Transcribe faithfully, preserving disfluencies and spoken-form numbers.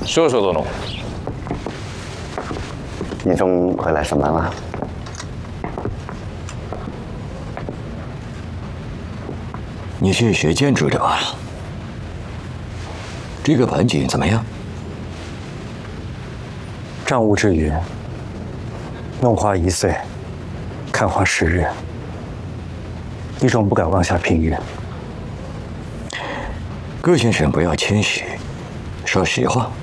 少々殿， 你终回来上班了。 你去学建筑的吧？这个盆景怎么样？ 丈物之语，弄花一岁，看花十日。一众不敢妄下评语。 顾先生不要谦虚，说实话。